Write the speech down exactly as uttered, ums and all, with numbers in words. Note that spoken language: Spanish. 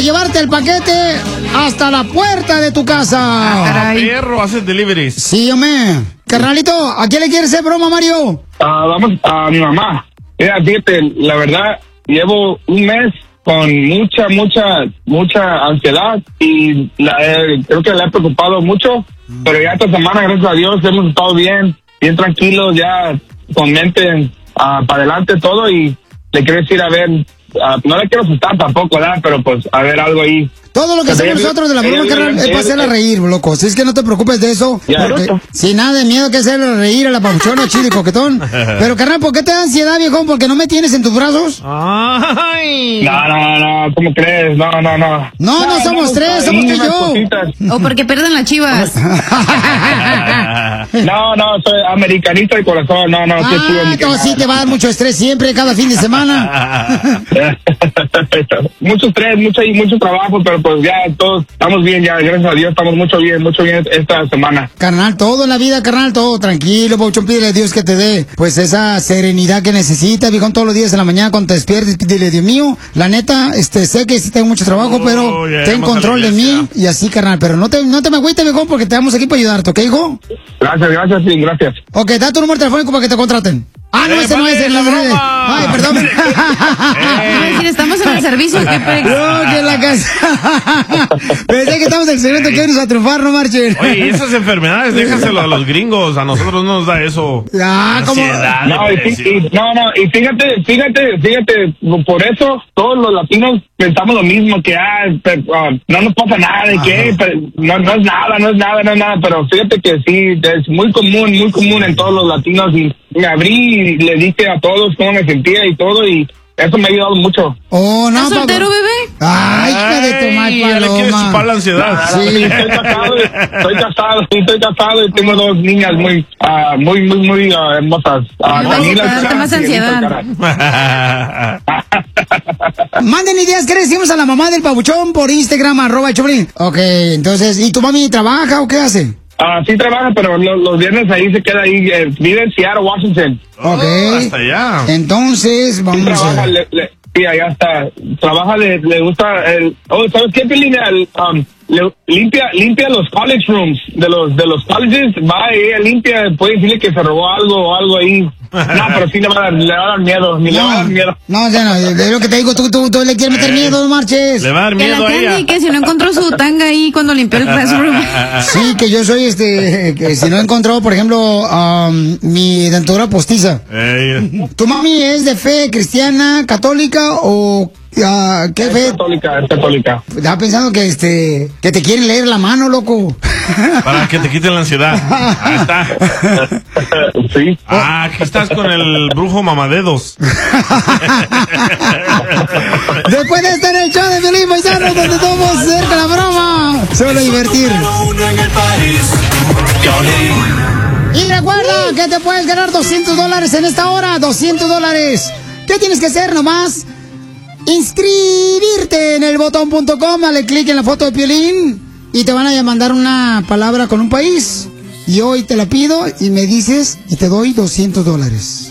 llevarte el paquete hasta la puerta de tu casa. Ah, perro, haces deliveries. Sí, hombre. Carnalito, ¿a quién le quieres hacer broma, Mario? Uh, vamos a mi mamá. Mira, fíjate, la verdad, llevo un mes con mucha, mucha, mucha ansiedad y la, eh, creo que le he preocupado mucho, mm. pero ya esta semana, gracias a Dios, hemos estado bien, bien tranquilos, ya con mente uh, para adelante todo, y le quiero decir, a ver, uh, no le quiero asustar tampoco, ¿verdad? Pero pues, a ver, algo ahí. Todo lo que hacemos nosotros de la broma, carnal, es para hacerla reír, loco. Si es que no te preocupes de eso. Ya, porque ¿no? sin nada de miedo que hacerle reír a la papuchona, chido y coquetón. Pero, carnal, ¿por qué te da ansiedad, viejón? ¿Porque no me tienes en tus brazos? Ay. No, no, no, ¿cómo crees? No, no, no. No, no, no somos no, tres, somos tú y yo. Cositas. O porque pierden las Chivas. No, no, soy americanista de corazón. No, no, ah, soy chido. Entonces sí te va a dar mucho estrés siempre, cada fin de semana. Mucho estrés, mucho, mucho trabajo, pero pues ya todos estamos bien, ya, gracias a Dios, estamos mucho bien, mucho bien esta semana. Carnal, todo en la vida, carnal, todo tranquilo, Pauchón, pídele a Dios que te dé, pues, esa serenidad que necesitas, viejón, todos los días en la mañana cuando te despiertes, pídele, Dios mío, la neta, este, sé que sí tengo mucho trabajo, oh, pero ten control de mí, y así, carnal, pero no te, no te me agüites, viejón, porque te vamos aquí para ayudarte, ¿ok, hijo? Gracias, gracias, sí, gracias. Ok, da tu número telefónico para que te contraten. Ah, no, eh, ese vale, no es el nombre. Ay, perdón. Eh. decir, estamos en el servicio. ¿Qué pe... No, que en la casa. Pensé que estamos en el secreto que vienes a triunfar, no marchen. Oye, esas enfermedades, déjaselo a los gringos. A nosotros no nos da eso. Ah, ¿cómo? No, y, y, no, no, y fíjate, fíjate, fíjate, por eso todos los latinos pensamos lo mismo, que ah, pero, uh, no nos pasa nada, de que no, no es nada, no es nada, no es nada, pero fíjate que sí, es muy común, muy común en todos los latinos, y me abrí y le dije a todos cómo me sentía y todo, y eso me ha ayudado mucho. Oh, no, ¿Estás soltero, bebé? Ay, hija de tu mal paloma. Le quieres chupar la ansiedad. Ah, sí, estoy casado, estoy casado, estoy casado y tengo dos niñas muy, uh, muy, muy, muy uh, hermosas. Uh, Camila, más ansiedad. Manden ideas, ¿qué le decimos a la mamá del pabuchón por Instagram, arroba Choplin? Ok, entonces, ¿y tu mami trabaja o qué hace? Ah, uh, sí trabaja, pero lo, los viernes ahí se queda ahí, eh, vive en Seattle, Washington. Ok. Oh, hasta allá. Entonces, vamos sí, trabaja, a... Le, le, sí, allá está. Trabaja, le, le gusta el... Oh, ¿sabes qué, Pelín? Um, le, limpia limpia los college rooms de los de los colleges, va ella limpia, puede decirle que se robó algo o algo ahí. No, pero sí le va a dar, le va a dar miedo, ni no, le va a dar miedo. No, ya no, es lo que te digo, tú, tú, tú le quieres meter miedo, no marches. Le va a dar miedo que a ella. Que si no encontró su tanga ahí cuando limpió el classroom. Sí, que yo soy este, que si no encontró, por ejemplo, um, mi dentadura postiza. Ey. ¿Tu mami es de fe cristiana, católica o... Uh, ¿qué es fe? Católica, es católica. Estaba pensando que este que te quieren leer la mano, loco. Para que te quiten la ansiedad. Ahí está. Sí. Ah, aquí estás con el brujo mamadedos. Después de estar en el show de Piolín, paisanos, donde todos cerca la broma. Se van a divertir. Y recuerda que te puedes ganar doscientos dólares en esta hora. doscientos dólares. ¿Qué tienes que hacer nomás? Inscribirte en el botón punto com, dale clic en la foto de Piolín y te van a mandar una palabra con un país. Y hoy te la pido y me dices y te doy doscientos dólares.